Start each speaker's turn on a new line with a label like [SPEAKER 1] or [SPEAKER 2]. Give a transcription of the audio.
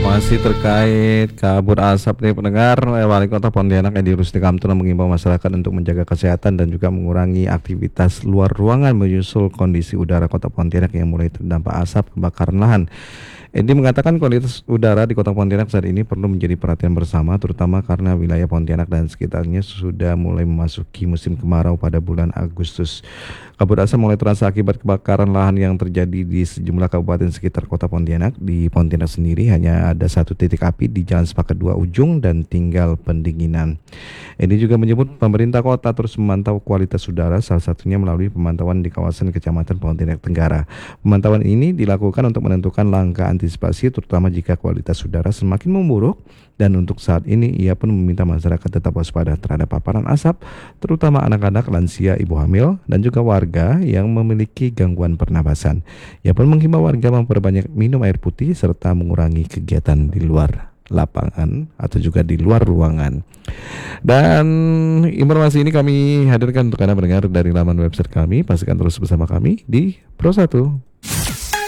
[SPEAKER 1] Masih terkait kabut asap nih pendengar, Wali Kota Pontianak Edi Rusdi Kamtono mengimbau masyarakat untuk menjaga kesehatan dan juga mengurangi aktivitas luar ruangan menyusul kondisi udara Kota Pontianak yang mulai terdampak asap kebakaran lahan. Edi mengatakan kualitas udara di Kota Pontianak saat ini perlu menjadi perhatian bersama, terutama karena wilayah Pontianak dan sekitarnya sudah mulai memasuki musim kemarau pada bulan Agustus. Kabut asap mulai terasa akibat kebakaran lahan yang terjadi di sejumlah kabupaten sekitar Kota Pontianak. Di Pontianak sendiri hanya ada satu titik api di Jalan Sepakat 2 Ujung dan tinggal pendinginan. Ini juga menyebut pemerintah kota terus memantau kualitas udara, salah satunya melalui pemantauan di kawasan Kecamatan Pontianak Tenggara. Pemantauan ini dilakukan untuk menentukan langkah antisipasi terutama jika kualitas udara semakin memburuk, dan untuk saat ini ia pun meminta masyarakat tetap waspada terhadap paparan asap, terutama anak-anak, lansia, ibu hamil, dan juga warga yang memiliki gangguan pernapasan. Ia pun menghimbau warga memperbanyak minum air putih serta mengurangi kegiatan di luar lapangan atau juga di luar ruangan. Dan informasi ini kami hadirkan untuk Anda mendengar dari laman website kami. Pastikan terus bersama kami di Pro 1.